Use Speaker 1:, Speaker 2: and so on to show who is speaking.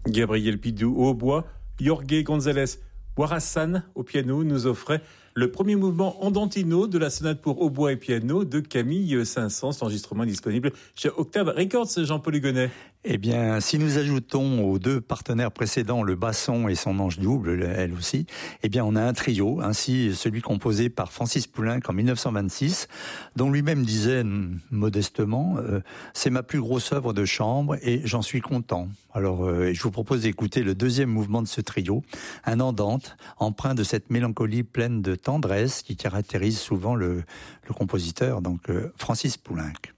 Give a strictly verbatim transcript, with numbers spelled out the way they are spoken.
Speaker 1: Gabriel Pidou au hautbois, Jorge González Warassan au piano nous offrait le premier mouvement andantino de la sonate pour hautbois et piano de Camille Saint-Saëns. Cet enregistrement disponible chez Octave Records. Jean-Paul Hugonnet.
Speaker 2: Eh bien, si nous ajoutons aux deux partenaires précédents le basson et son ange double, elle aussi, eh bien, on a un trio, ainsi celui composé par Francis Poulenc en dix-neuf cent vingt-six, dont lui-même disait modestement euh, « C'est ma plus grosse œuvre de chambre et j'en suis content ». Alors, euh, je vous propose d'écouter le deuxième mouvement de ce trio, un andante, empreint de cette mélancolie pleine de tendresse qui caractérise souvent le, le compositeur, donc euh, Francis Poulenc.